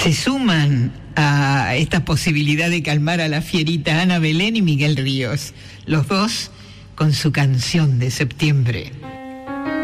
Se suman a esta posibilidad de calmar a la fierita Ana Belén y Miguel Ríos, los dos con su canción de septiembre.